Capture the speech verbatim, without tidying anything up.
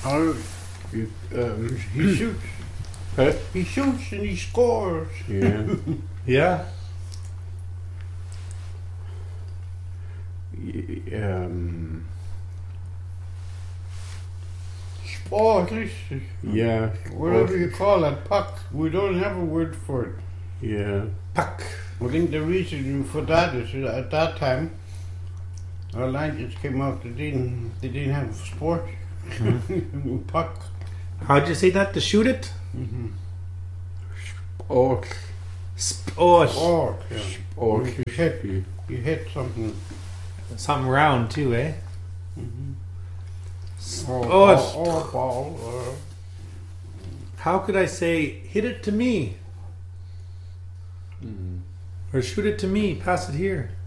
Or you, um, he shoots. Huh? He shoots and he scores. Yeah. Yeah. Y- um, Sportlich. yeah. Whatever you call that, puck. We don't have a word for it. Yeah. Puck. I think the reason for that is that at that time, our language came out, they didn't, they didn't have sport. Mm-hmm. Puck. How'd you say that? To shoot it? Mm-hmm. Or, Sport. Sport, yeah. or, You hit, you hit something. Something round too, eh? Mm-hmm. Sport. Or, or, or ball. Or, How could I say, hit it to me? Mm. Or shoot it to me, pass it here?